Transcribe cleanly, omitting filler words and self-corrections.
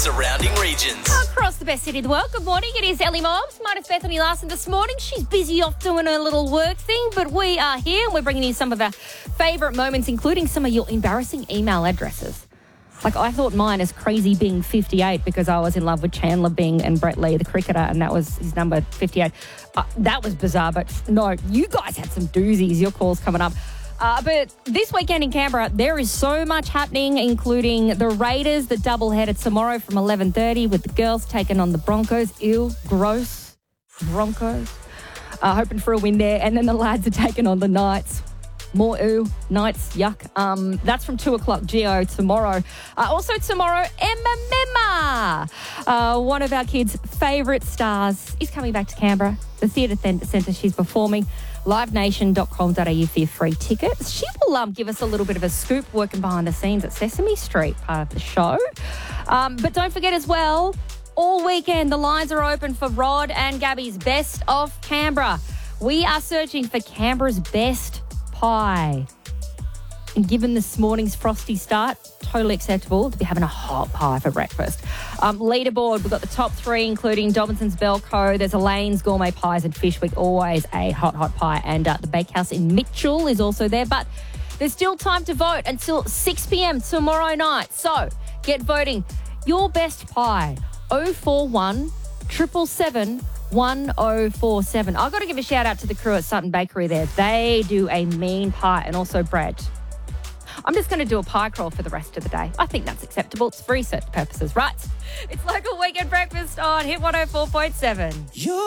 surrounding regions. Across the best city in the world. Good morning. It is Ellie Mobbs minus Bethany Larson this morning. She's busy off doing her little work thing, but we are here and we're bringing you some of our favourite moments, including some of your embarrassing email addresses. Like, I thought mine is Crazy Bing 58 because I was in love with Chandler Bing and Brett Lee, the cricketer, and that was his number 58. That was bizarre, but no, you guys had some doozies. Your call's coming up. But this weekend in Canberra, there is so much happening, including the Raiders, the doubleheader tomorrow from 11:30 with the girls taking on the Broncos. Ew, gross. Broncos. Hoping for a win there. And then the lads are taking on the Knights. More ooh, Knights, yuck. That's from 2 o'clock GO tomorrow. Also tomorrow, Emma Memma. One of our kids' favourite stars is coming back to Canberra, the theatre centre she's performing. livenation.com.au for your free tickets. She will give us a little bit of a scoop working behind the scenes at Sesame Street, part of the show. But don't forget as well, all weekend the lines are open for Rod and Gabby's Best of Canberra. We are searching for Canberra's best pie. And given this morning's frosty start, totally acceptable to be having a hot pie for breakfast. Leaderboard, we've got the top 3, including Dobinson's Belco. There's Elaine's Gourmet Pies and Fish Week, always a hot pie. And the Bakehouse in Mitchell is also there. But there's still time to vote until 6 p.m. tomorrow night. So get voting. Your best pie, 041 777 1047. I've got to give a shout out to the crew at Sutton Bakery there. They do a mean pie and also bread. I'm just going to do a pie crawl for the rest of the day. I think that's acceptable. It's for research purposes, right? It's Local Weekend Breakfast on Hit 104.7.